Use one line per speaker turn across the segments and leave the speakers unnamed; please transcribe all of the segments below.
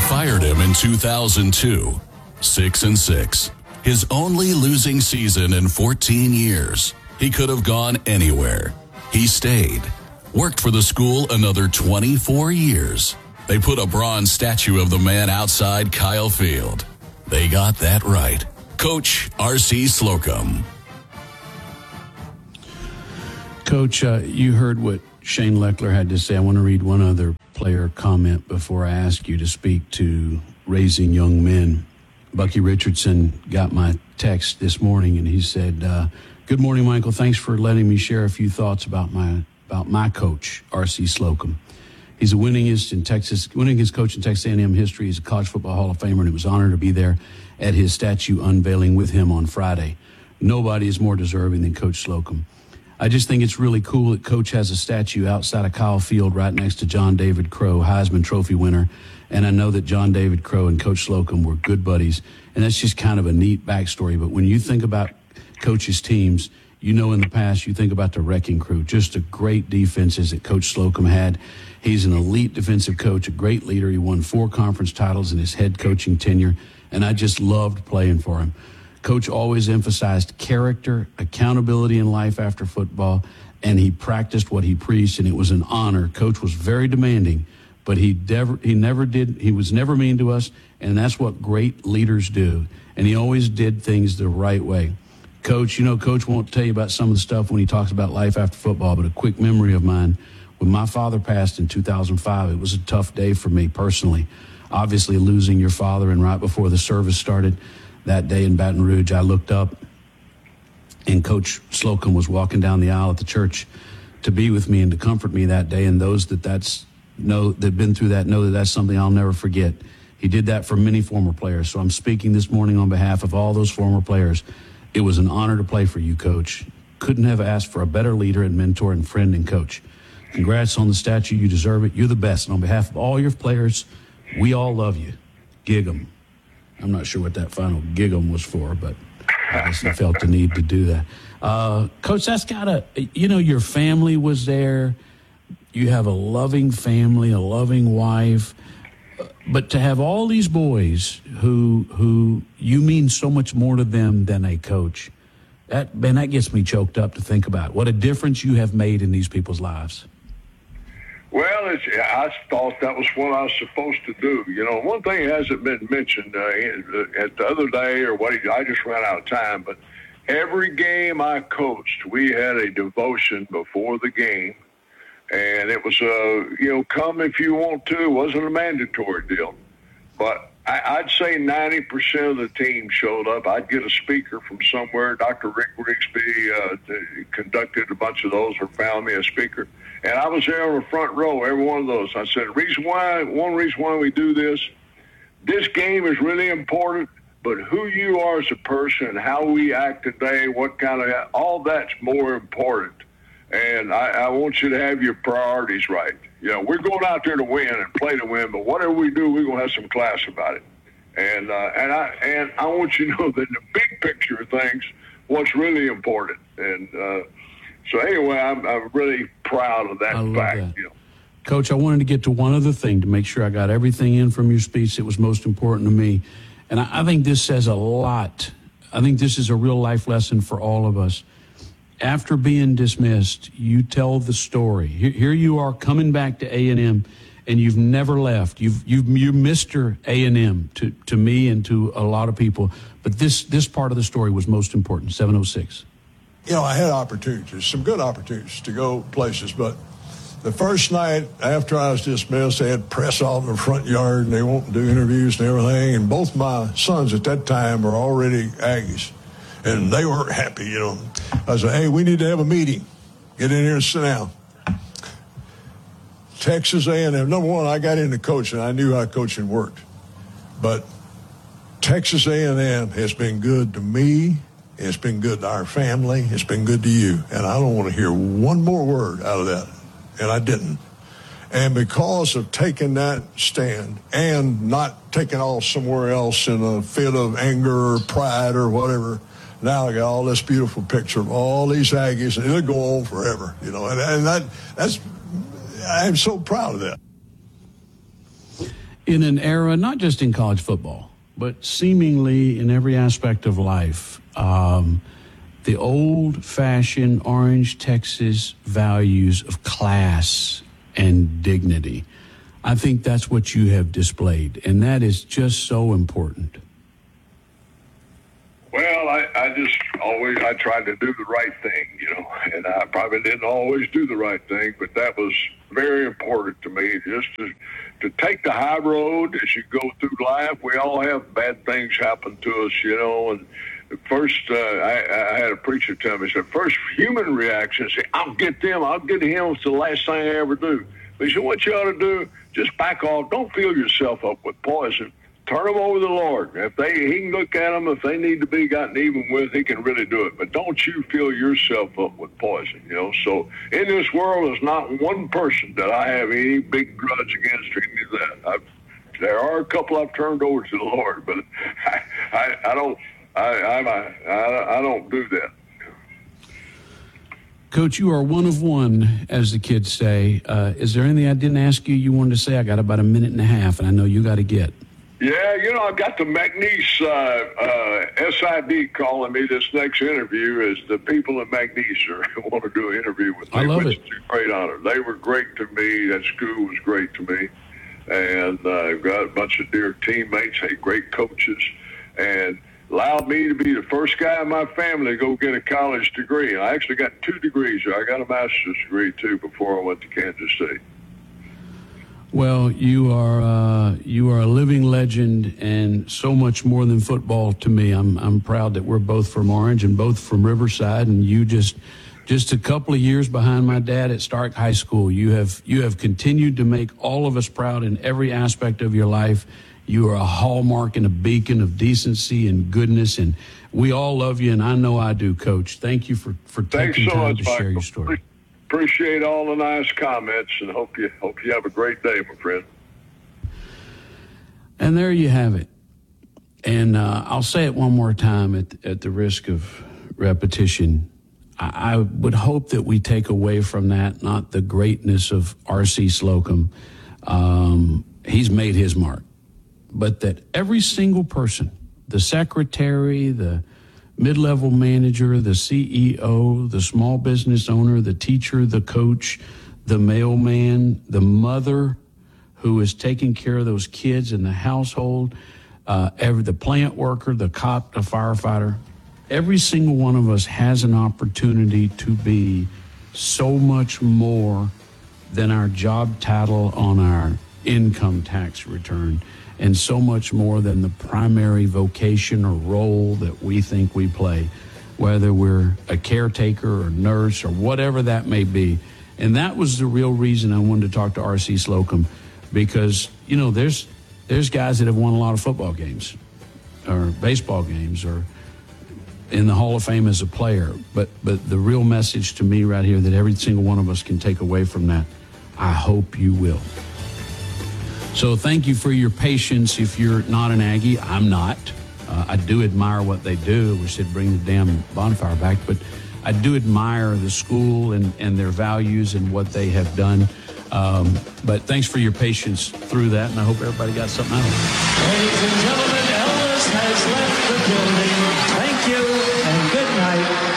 fired him in 2002. 6-6. His only losing season in 14 years. He could have gone anywhere. He stayed. Worked for the school another 24 years. They put a bronze statue of the man outside Kyle Field. They got that right. Coach R.C. Slocum.
Coach, you heard what Shane Lechler had to say. I want to read one other player comment before I ask you to speak to raising young men. Bucky Richardson got my text this morning, and he said, "Good morning, Michael. Thanks for letting me share a few thoughts about my coach, R.C. Slocum. He's the winningest coach in Texas A&M history. He's a College Football Hall of Famer, and it was an honor to be there at his statue unveiling with him on Friday. Nobody is more deserving than Coach Slocum. I just think it's really cool that Coach has a statue outside of Kyle Field right next to John David Crow, Heisman Trophy winner. And I know that John David Crow and Coach Slocum were good buddies. And that's just kind of a neat backstory. But when you think about Coach's teams, you know in the past you think about the Wrecking Crew, just a great defenses that Coach Slocum had. He's an elite defensive coach, a great leader. He won 4 conference titles in his head coaching tenure. And I just loved playing for him. Coach always emphasized character, accountability in life after football, and he practiced what he preached, and it was an honor. Coach was very demanding, but he was never mean to us, and that's what great leaders do. And he always did things the right way. Coach, Coach won't tell you about some of the stuff when he talks about life after football, but a quick memory of mine. When my father passed in 2005, it was a tough day for me personally. Obviously losing your father, and right before the service started, that day in Baton Rouge, I looked up, and Coach Slocum was walking down the aisle at the church to be with me and to comfort me that day. And those that've been through that know that that's something I'll never forget. He did that for many former players. So I'm speaking this morning on behalf of all those former players. It was an honor to play for you, Coach. Couldn't have asked for a better leader and mentor and friend and coach. Congrats on the statue. You deserve it. You're the best. And on behalf of all your players, we all love you. Gig 'em. I'm not sure what that final gig 'em was for, but I guess I felt the need to do that. Coach, that's your family was there. You have a loving family, a loving wife. But to have all these boys who you mean so much more to them than a coach, that gets me choked up to think about. What a difference you have made in these people's lives.
Well, I thought that was what I was supposed to do. One thing hasn't been mentioned at the other day I just ran out of time, but every game I coached, we had a devotion before the game, and it was, come if you want to. It wasn't a mandatory deal, but I'd say 90% of the team showed up. I'd get a speaker from somewhere. Dr. Rick Rigsby conducted a bunch of those or found me a speaker. And I was there on the front row, every one of those. I said, one reason why we do this game is really important, but who you are as a person, how we act today, all that's more important. And I want you to have your priorities right. We're going out there to win and play to win, but whatever we do, we're going to have some class about it. And I want you to know that in the big picture of things, what's really important. And so anyway, I'm really proud of that fact.
That. Coach, I wanted to get to one other thing to make sure I got everything in from your speech that was most important to me. And I think this says a lot. I think this is a real life lesson for all of us. After being dismissed, you tell the story. Here you are coming back to A&M, and you've never left. You're Mr. A&M to me and to a lot of people. But this part of the story was most important, 706.
I had opportunities, some good opportunities to go places, but the first night after I was dismissed, they had press out in the front yard, and they wanted to do interviews and everything, and both my sons at that time were already Aggies, and they weren't happy, I said, hey, we need to have a meeting. Get in here and sit down. Texas A&M, number one, I got into coaching. I knew how coaching worked. But Texas A&M has been good to me. It's been good to our family. It's been good to you. And I don't want to hear one more word out of that. And I didn't. And because of taking that stand and not taking off somewhere else in a fit of anger or pride or whatever, now I got all this beautiful picture of all these Aggies, and it'll go on forever, and that's I'm so proud of that.
In an era, not just in college football, but seemingly in every aspect of life, the old-fashioned Orange, Texas values of class and dignity. I think that's what you have displayed, and that is just so important.
Well, I tried to do the right thing, and I probably didn't always do the right thing, but that was very important to me, just to take the high road as you go through life. We all have bad things happen to us, and first, I had a preacher tell me, he said, first human reaction is, I'll get them, I'll get him, it's the last thing I ever do. But he said, what you ought to do, just back off, don't fill yourself up with poison. Turn them over to the Lord. He can look at them. If they need to be gotten even with, he can really do it. But don't you fill yourself up with poison, So in this world, there's not one person that I have any big grudge against or any of that. There are a couple I've turned over to the Lord, but I don't do that.
Coach, you are one of one, as the kids say. Is there anything I didn't ask you wanted to say? I got about a minute and a half, and I know you got to get.
Yeah, I've got the McNeese SID calling me this next interview as the people at McNeese want to do an interview with me.
I love it.
It's a great honor. They were great to me. That school was great to me. And I've got a bunch of dear teammates, great coaches, and allowed me to be the first guy in my family to go get a college degree. And I actually got 2 degrees. I got a master's degree, too, before I went to Kansas State.
Well, you are a living legend and so much more than football to me. I'm proud that we're both from Orange and both from Riverside, and you just a couple of years behind my dad at Stark High School. You have continued to make all of us proud in every aspect of your life. You are a hallmark and a beacon of decency and goodness, and we all love you, and I know I do, Coach. Thank you for taking time to share your story.
Appreciate all the nice comments, and hope you have a great day, my friend.
And there you have it. And I'll say it one more time at the risk of repetition. I would hope that we take away from that not the greatness of R.C. Slocum. He's made his mark. But that every single person, the secretary, the mid-level manager, the CEO, the small business owner, the teacher, the coach, the mailman, the mother who is taking care of those kids in the household, the plant worker, the cop, the firefighter, every single one of us has an opportunity to be so much more than our job title on our income tax return, and so much more than the primary vocation or role that we think we play, whether we're a caretaker or nurse or whatever that may be. And that was the real reason I wanted to talk to R.C. Slocum, because, there's guys that have won a lot of football games or baseball games or in the Hall of Fame as a player. But the real message to me right here that every single one of us can take away from that, I hope you will. So thank you for your patience. If you're not an Aggie, I'm not. I do admire what they do. We should bring the damn bonfire back. But I do admire the school and their values and what they have done. But thanks for your patience through that, and I hope everybody got something out of it.
Ladies and gentlemen, Elvis has left the building. Thank you and good night.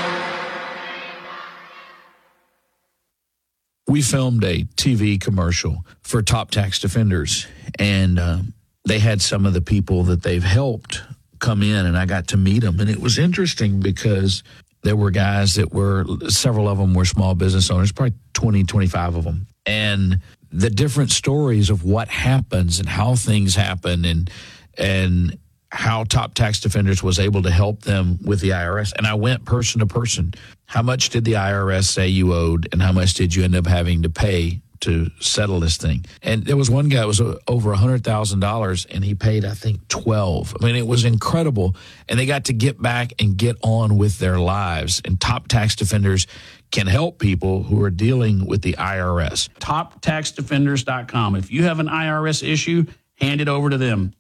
We filmed a TV commercial for Top Tax Defenders, and they had some of the people that they've helped come in, and I got to meet them. And it was interesting because there were guys that several of them were small business owners, probably 20, 25 of them. And the different stories of what happens and how things happen and how Top Tax Defenders was able to help them with the IRS. And I went person to person. How much did the IRS say you owed, and how much did you end up having to pay to settle this thing? And there was one guy that was over $100,000, and he paid, I think, 12. I mean, it was incredible. And they got to get back and get on with their lives. And Top Tax Defenders can help people who are dealing with the IRS.
TopTaxDefenders.com. If you have an IRS issue, hand it over to them.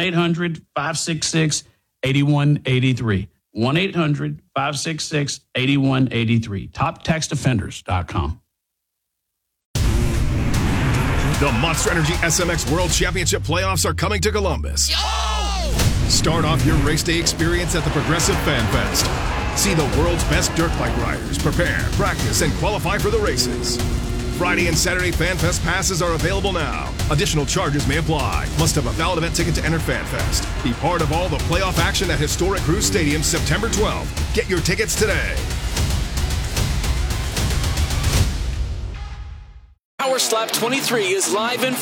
1-800-566-8183. 1-800-566-8183. TopTaxDefenders.com.
The Monster Energy SMX World Championship playoffs are coming to Columbus. Start off your race day experience at the Progressive Fan Fest. See the world's best dirt bike riders prepare, practice, and qualify for the races. Friday and Saturday Fan Fest passes are available now. Additional charges may apply. Must have a valid event ticket to enter Fan Fest. Be part of all the playoff action at historic Cruise Stadium September 12th. Get your tickets today.
Power Slap 23 is live in